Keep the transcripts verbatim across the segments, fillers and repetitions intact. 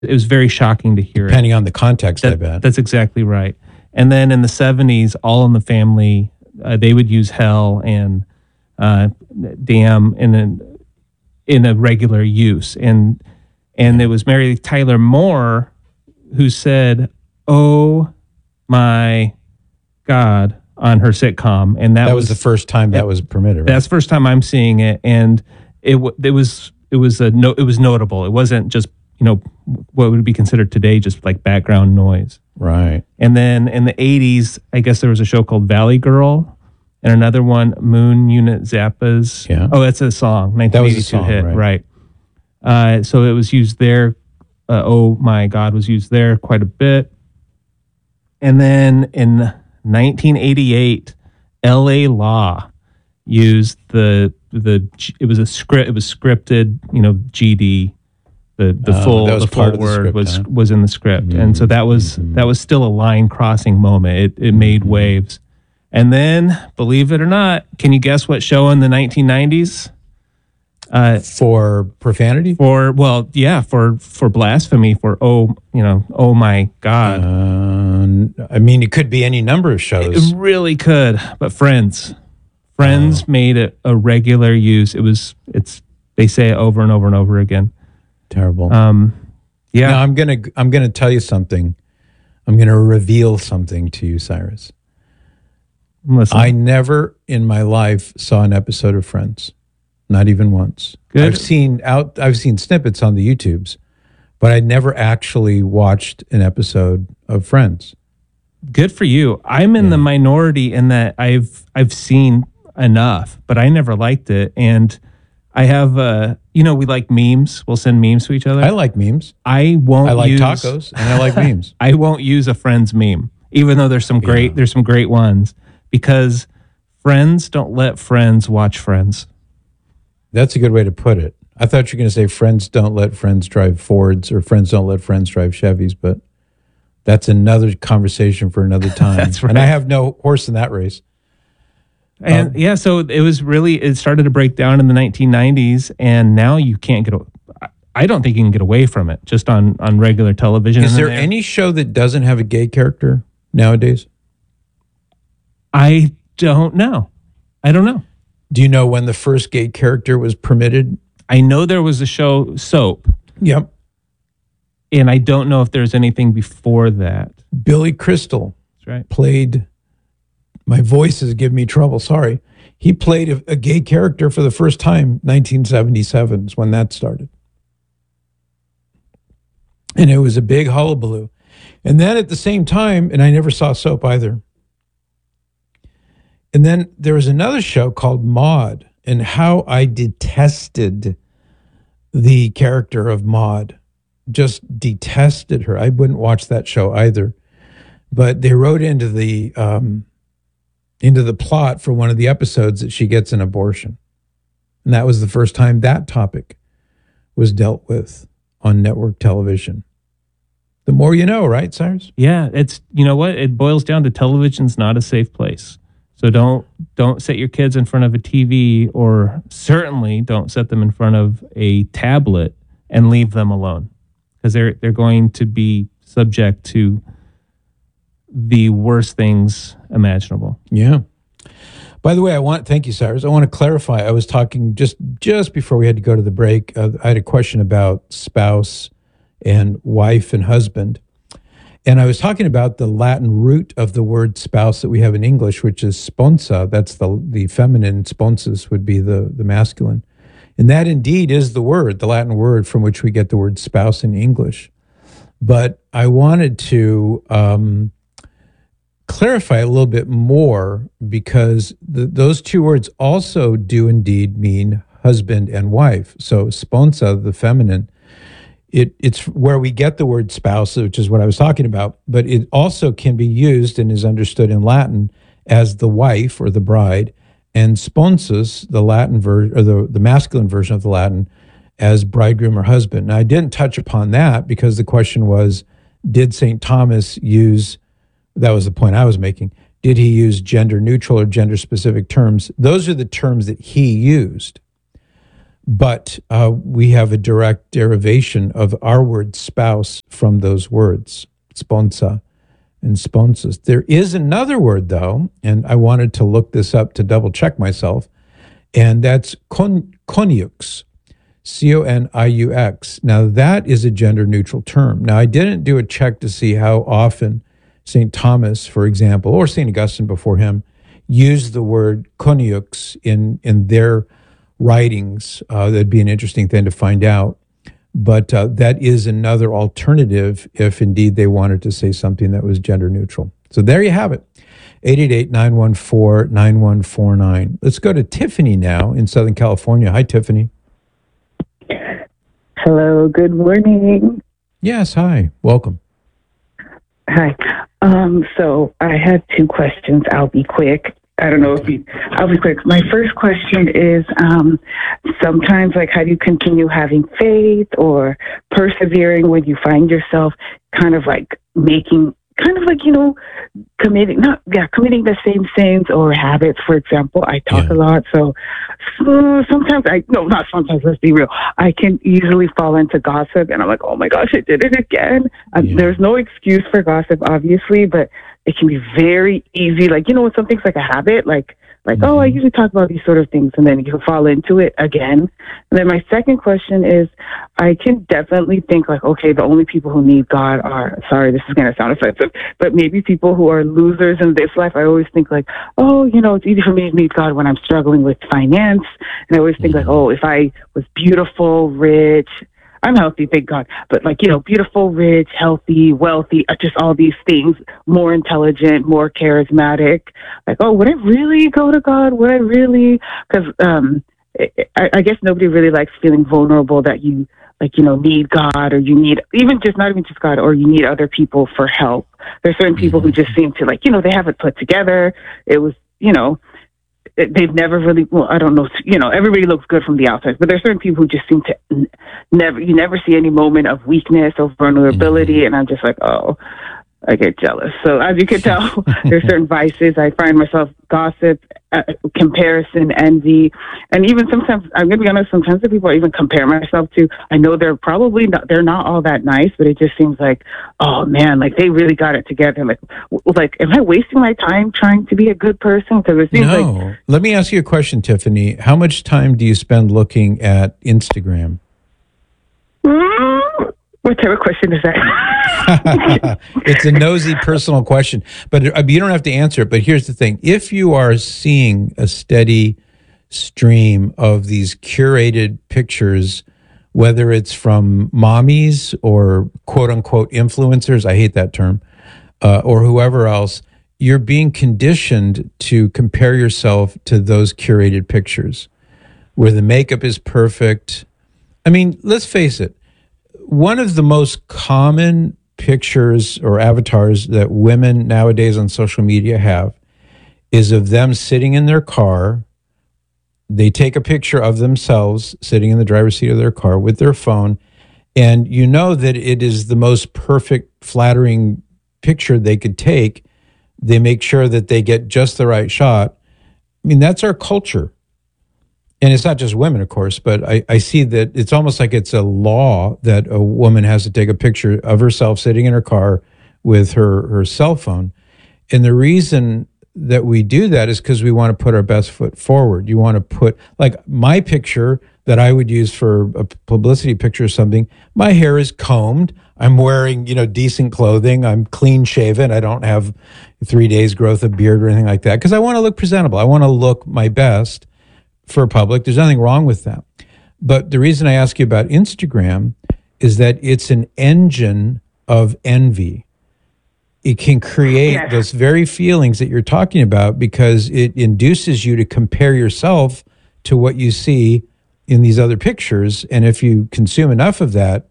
It was very shocking to hear Depending it. on the context, that, I bet. That's exactly right. And then in the seventies, All in the Family, uh, they would use hell and uh, damn in a, in a regular use. And and it was Mary Tyler Moore who said, "Oh my God," on her sitcom. And that, that was, was the first time that it, was permitted. Right? That's the first time I'm seeing it. And it, it was it was a no, it was notable. It wasn't just, you know, what would be considered today just like background noise. Right. And then in the eighties, I guess there was a show called Valley Girl, and another one, Moon Unit Zappas. Yeah. Oh, that's a song, nineteen eighty-two that was a song, hit, right? right. Uh, so it was used there. Uh, oh my God was used there quite a bit. And then in nineteen eighty-eight, L A Law used the the it was a script. It was scripted. You know, G D. The the uh, full the full the word script, was huh? was in the script, mm-hmm. and so that was mm-hmm. that was still a line crossing moment. It it made mm-hmm. waves. And then, believe it or not, can you guess what show in the nineteen nineties? Uh, for profanity? For well, yeah, for for blasphemy. For oh, you know, oh my God. Uh, I mean, it could be any number of shows. It really could. But Friends, Friends oh. made it a regular use. It was it's they say it over and over and over again. Terrible. Um, yeah. Now I'm gonna I'm gonna tell you something. I'm gonna reveal something to you, Cyrus. Listen. I never in my life saw an episode of Friends, not even once. Good. I've seen out. I've seen snippets on the YouTubes, but I never actually watched an episode of Friends. Good for you. I'm in yeah. the minority in that I've I've seen enough, but I never liked it, and I have uh, you know, we like memes. We'll send memes to each other. I like memes. I won't. I like use, tacos, and I like memes. I won't use a Friends meme, even though there's some great yeah. there's some great ones, because friends don't let friends watch friends. That's a good way to put it. I thought you were going to say friends don't let friends drive Fords or friends don't let friends drive Chevys, but that's another conversation for another time. That's right. And I have no horse in that race. And um, yeah, so it was really, it started to break down in the nineteen nineties, and now you can't get, I don't think you can get away from it just on, on regular television. Is there any show that doesn't have a gay character nowadays? I don't know. I don't know. Do you know when the first gay character was permitted? I know there was a show, Soap. Yep. And I don't know if there's anything before that. Billy Crystal That's right. played, my voices give me trouble, sorry. He played a, a gay character for the first time, nineteen seventy-seven is when that started. And it was a big hullabaloo. And then at the same time, and I never saw Soap either, and then there was another show called Maude, and how I detested the character of Maude. Just detested her. I wouldn't watch that show either. But they wrote into the um, into the plot for one of the episodes that she gets an abortion. And that was the first time that topic was dealt with on network television. The more you know, right, Cyrus? Yeah, it's, you know what? It boils down to television's not a safe place. So don't don't set your kids in front of a T V, or certainly don't set them in front of a tablet and leave them alone, because they're they're going to be subject to the worst things imaginable. Yeah. By the way, I want thank you, Cyrus. I want to clarify. I was talking just just before we had to go to the break. Uh, I had a question about spouse and wife and husband. And I was talking about the Latin root of the word spouse that we have in English, which is sponsa. That's the the feminine, sponsus would be the, the masculine. And that indeed is the word, the Latin word from which we get the word spouse in English. But I wanted to um, clarify a little bit more, because the, those two words also do indeed mean husband and wife. So sponsa, the feminine, It, it's where we get the word spouse, which is what I was talking about, but it also can be used and is understood in Latin as the wife or the bride, and sponsus, the Latin version or the, the masculine version of the Latin, as bridegroom or husband. Now, I didn't touch upon that because the question was, did Saint Thomas use, that was the point I was making, did he use gender neutral or gender specific terms? Those are the terms that he used. but uh, we have a direct derivation of our word spouse from those words, sponsa and sponsors. There is another word, though, and I wanted to look this up to double check myself, and that's con- coniux, C O N I U X. Now, that is a gender neutral term. Now, I didn't do a check to see how often Saint Thomas, for example, or Saint Augustine before him, used the word coniux in, in their writings. Uh, that'd be an interesting thing to find out. But uh, that is another alternative if indeed they wanted to say something that was gender neutral. So there you have it. eight eight eight, nine one four, nine one four nine. Let's go to Tiffany now in Southern California. Hi, Tiffany. Hello, good morning. Yes, hi. Welcome. Hi. Um, so I had two questions. I'll be quick. I don't know if you, I'll be quick. My first question is, um, sometimes, like, how do you continue having faith or persevering when you find yourself kind of like making, kind of like, you know, committing, not, yeah, committing the same sins or habits. For example, I talk Yeah. a lot. So, so sometimes I, no, not sometimes, let's be real. I can easily fall into gossip and I'm like, oh my gosh, I did it again. Um, Yeah. There's no excuse for gossip, obviously, but it can be very easy. Like, you know, when something's like a habit, like, like, Mhm. oh, I usually talk about these sort of things, and then you can fall into it again. And then my second question is, I can definitely think like, okay, the only people who need God are, sorry, this is going to sound offensive, but maybe people who are losers in this life. I always think like, oh, you know, it's easy for me to need God when I'm struggling with finance. And I always think like, oh, if I was beautiful, rich, I'm healthy, thank God. But like, you know, beautiful, rich, healthy, wealthy, uh, just all these things, more intelligent, more charismatic. Like, oh, would I really go to God? Would I really? Because um, I, I guess nobody really likes feeling vulnerable that you, like, you know, need God or you need, even just, not even just God, or you need other people for help. There's certain people who just seem to like, you know, they have it put together. It was, you know, they've never really, well, I don't know, you know, everybody looks good from the outside, but there's certain people who just seem to n- never, you never see any moment of weakness or vulnerability. Mm-hmm. And I'm just like, oh, I get jealous. So as you can tell, there's certain vices. I find myself gossip, uh, comparison, envy, and even sometimes, I'm going to be honest, sometimes the people I even compare myself to, I know they're probably not, they're not all that nice, but it just seems like, oh man, like they really got it together. Like, like, am I wasting my time trying to be a good person? Because it seems no. like. Let me ask you a question, Tiffany. How much time do you spend looking at Instagram? Mm, what type of question is that? It's a nosy personal question, but you don't have to answer it. But here's the thing. If you are seeing a steady stream of these curated pictures, whether it's from mommies or quote unquote influencers, I hate that term, uh, or whoever else, you're being conditioned to compare yourself to those curated pictures where the makeup is perfect. I mean, let's face it. One of the most common pictures or avatars that women nowadays on social media have is of them sitting in their car. They take a picture of themselves sitting in the driver's seat of their car with their phone, and you know that it is the most perfect, flattering picture they could take. They make sure that they get just the right shot. I mean, that's our culture. And it's not just women, of course, but I, I see that it's almost like it's a law that a woman has to take a picture of herself sitting in her car with her, her cell phone. And the reason that we do that is because we want to put our best foot forward. You want to put, like my picture that I would use for a publicity picture or something, my hair is combed. I'm wearing, you know, decent clothing. I'm clean shaven. I don't have three days growth of beard or anything like that because I want to look presentable. I want to look my best for public. There's nothing wrong with that. But the reason I ask you about Instagram is that it's an engine of envy. It can create yes. those very feelings that you're talking about because it induces you to compare yourself to what you see in these other pictures. And if you consume enough of that,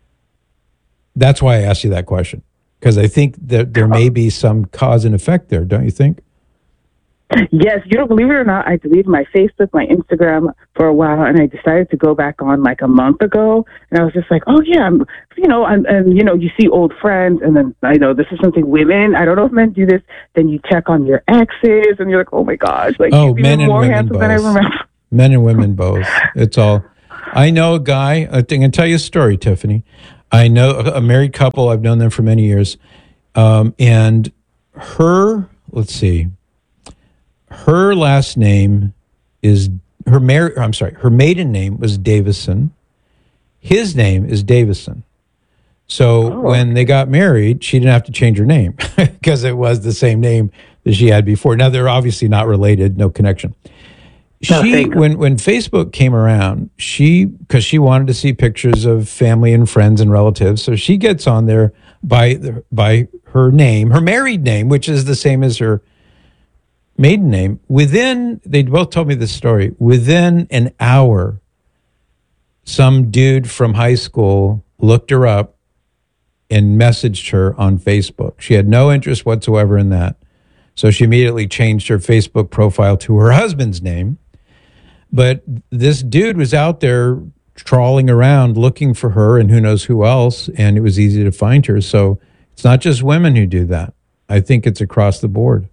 that's why I asked you that question. Because I think that there may be some cause and effect there, don't you think? Yes, you don't believe it or not, I deleted my Facebook, my Instagram for a while, and I decided to go back on like a month ago. And I was just like, oh yeah, I'm, you know, and, and you know, you see old friends, and then I know this is something women. I don't know if men do this. Then you check on your exes, and you're like, oh my gosh, like oh, you're men and more women handsome both. than I remember. Men and women both. It's all. I know a guy. I think I can tell you a story, Tiffany. I know a married couple. I've known them for many years, um, and her. Let's see. Her last name is her mar- I'm sorry. Her maiden name was Davison. His name is Davison. So Oh. when they got married, she didn't have to change her name because it was the same name that she had before. Now they're obviously not related, no connection. No, She thank when when Facebook came around, she because she wanted to see pictures of family and friends and relatives, so she gets on there by the, by her name, her married name, which is the same as her maiden name. Within they both told me this story. Within an hour, some dude from high school looked her up and messaged her on Facebook. She had no interest whatsoever in that. So she immediately changed her Facebook profile to her husband's name. But this dude was out there trawling around looking for her and who knows who else, and it was easy to find her. So it's not just women who do that. I think it's across the board.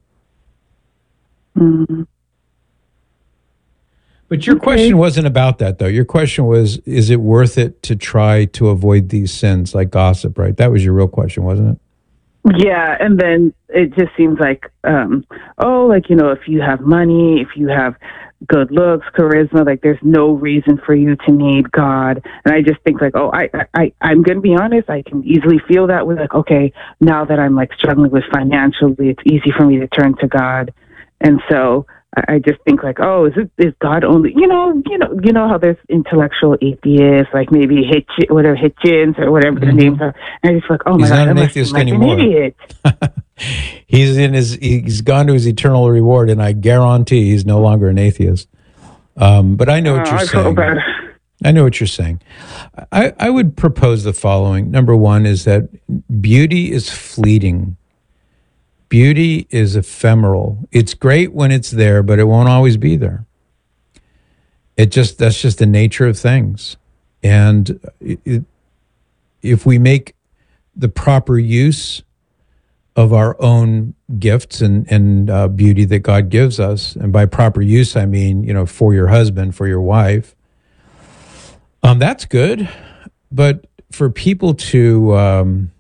Mm. But your Okay. question wasn't about that, though. Your question was, is it worth it to try to avoid these sins like gossip, right? That was your real question, wasn't it? Yeah, and then it just seems like, um, oh, like, you know, if you have money, if you have good looks, charisma, like there's no reason for you to need God. And I just think like, oh, I, I, I'm going to be honest, I can easily feel that with like, okay, now that I'm like struggling with financially, it's easy for me to turn to God. And so I I just think like, oh, is it is God only? You know, you know, you know how there's intellectual atheists, like maybe Hitch, whatever Hitchens or whatever their Mhm. names are. And I just like, oh my He's God, not I an must atheist seem like anymore. an idiot. He's in his. He's gone to his eternal reward, and I guarantee he's no longer an atheist. Um, but I know what Oh, you're I feel saying. bad. I know what you're saying. I, I would propose the following. Number one is that beauty is fleeting. Beauty is ephemeral. It's great when it's there, but it won't always be there. It just that's just the nature of things. And it, it, if we make the proper use of our own gifts and and uh, beauty that God gives us, and by proper use I mean, you know, for your husband, for your wife, um, that's good. But for people to um,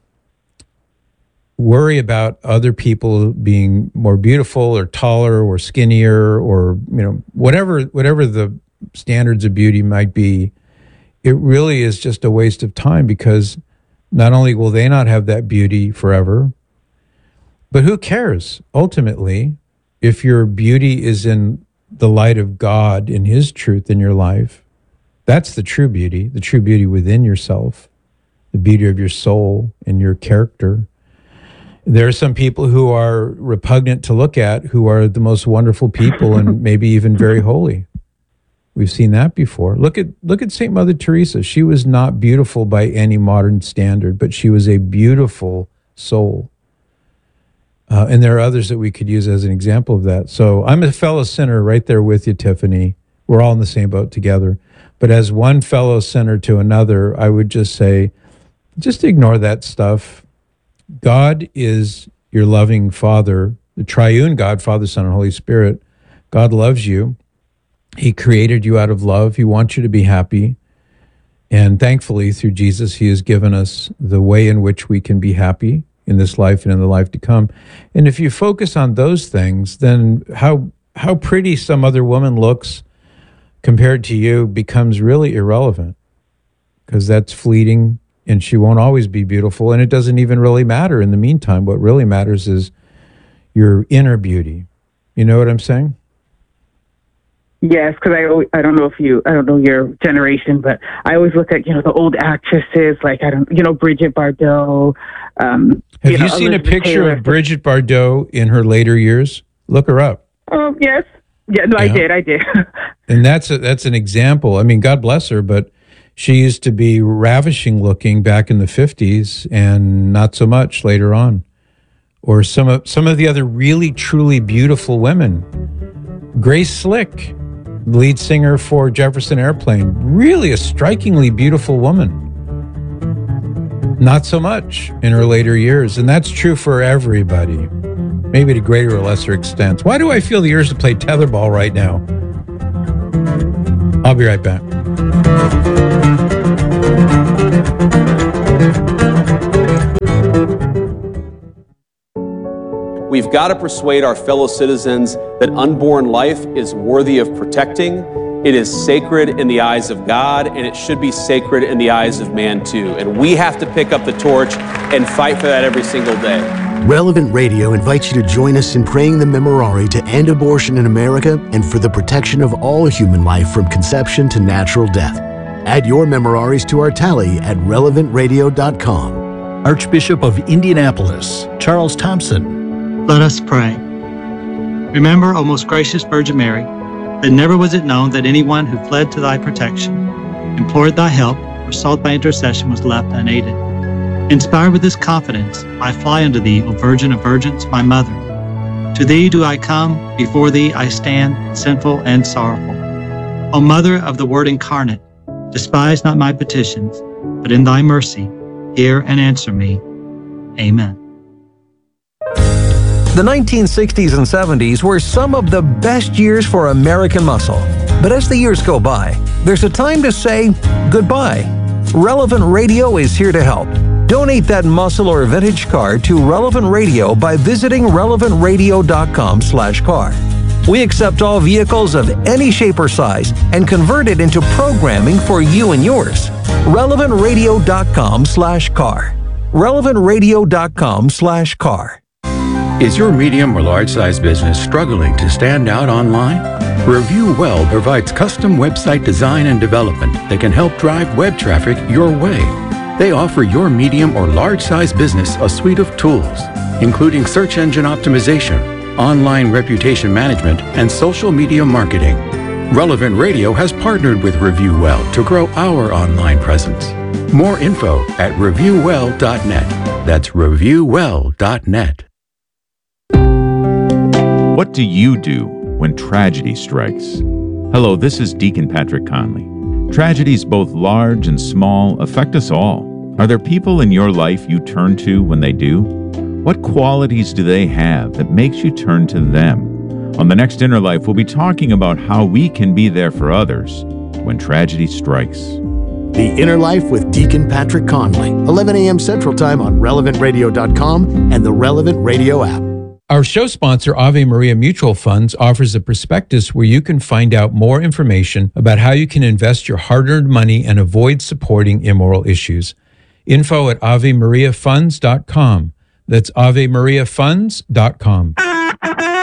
worry about other people being more beautiful or taller or skinnier or, you know, whatever whatever the standards of beauty might be, it really is just a waste of time, because not only will they not have that beauty forever, but who cares ultimately if your beauty is in the light of God, in his truth in your life? That's the true beauty, the true beauty within yourself, the beauty of your soul and your character. There are some people who are repugnant to look at, who are the most wonderful people and maybe even very holy. We've seen that before. Look at look at Saint Mother Teresa. She was not beautiful by any modern standard, but she was a beautiful soul. Uh, and there are others that we could use as an example of that. So I'm a fellow sinner right there with you, Tiffany. We're all in the same boat together. But as one fellow sinner to another, I would just say, just ignore that stuff. God is your loving Father, the triune God, Father, Son, and Holy Spirit. God loves you. He created you out of love. He wants you to be happy. And thankfully, through Jesus, he has given us the way in which we can be happy in this life and in the life to come. And if you focus on those things, then how how pretty some other woman looks compared to you becomes really irrelevant, because that's fleeting and she won't always be beautiful. And it doesn't even really matter in the meantime. What really matters is your inner beauty. You know what I'm saying? Yes, because I always, I don't know if you I don't know your generation, but I always look at you know the old actresses like I don't you know Bridget Bardot. Um, Have you, know, seen a Elizabeth picture Taylor. of Bridget Bardot in her later years? Look her up. Oh yes, yeah. No, I Yeah. did, I did. And that's a, that's an example. I mean, God bless her, but she used to be ravishing looking back in the fifties and not so much later on. Or some of some of the other really truly beautiful women. Grace Slick, lead singer for Jefferson Airplane, really a strikingly beautiful woman. Not so much in her later years, and that's true for everybody, maybe to greater or lesser extents. Why do I feel the urge to play tetherball right now? I'll be right back. We've got to persuade our fellow citizens that unborn life is worthy of protecting. It is sacred in the eyes of God, and it should be sacred in the eyes of man too. And we have to pick up the torch and fight for that every single day. Relevant Radio invites you to join us in praying the Memorare to end abortion in America and for the protection of all human life from conception to natural death. Add your Memoraries to our tally at relevant radio dot com. Archbishop of Indianapolis, Charles Thompson. Let us pray. Remember, O most gracious Virgin Mary, that never was it known that anyone who fled to thy protection, implored thy help, or sought thy intercession was left unaided. Inspired with this confidence, I fly unto thee, O Virgin of Virgins, my Mother. To thee do I come, before thee I stand, sinful and sorrowful. O Mother of the Word incarnate, despise not my petitions, but in thy mercy, hear and answer me. Amen. The nineteen sixties and seventies were some of the best years for American muscle. But as the years go by, there's a time to say goodbye. Relevant Radio is here to help. Donate that muscle or vintage car to Relevant Radio by visiting relevant radio dot com slash car. We accept all vehicles of any shape or size and convert it into programming for you and yours. relevant radio dot com slash car. relevant radio dot com slash car. Is your medium or large size business struggling to stand out online? Review Well provides custom website design and development that can help drive web traffic your way. They offer your medium or large size business a suite of tools, including search engine optimization, online reputation management, and social media marketing. Relevant Radio has partnered with Review Well to grow our online presence. More info at review well dot net. That's review well dot net. What do you do when tragedy strikes? Hello, this is Deacon Patrick Conley. Tragedies, both large and small, affect us all. Are there people in your life you turn to when they do? What qualities do they have that makes you turn to them? On the next Inner Life, we'll be talking about how we can be there for others when tragedy strikes. The Inner Life with Deacon Patrick Conley, eleven a.m. Central Time on relevant radio dot com and the Relevant Radio app. Our show sponsor, Ave Maria Mutual Funds, offers a prospectus where you can find out more information about how you can invest your hard-earned money and avoid supporting immoral issues. Info at ave maria funds dot com. That's ave maria funds dot com.